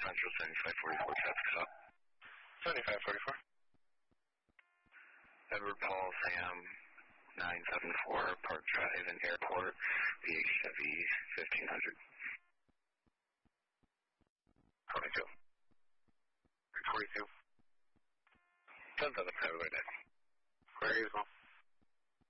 Central 7544 traffic stop. 7544. Edward Paul Sam 974 Park Drive and Airport, the Chevy 1500. 22. 42. 10,000 private way. Where are you going?